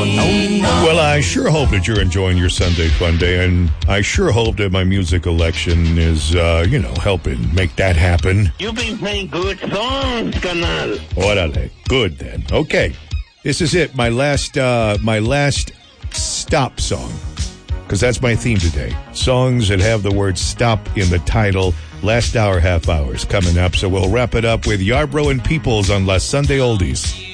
Well, I sure hope that you're enjoying your Sunday fun day, and I sure hope that my music election is, helping make that happen. You've been playing good songs, Canal. Orale. Good, then. Okay. This is it. My last stop song. Because that's my theme today. Songs that have the word stop in the title. Last hour, half hours coming up. So we'll wrap it up with Yarbrough and Peoples on La Sunday Oldies.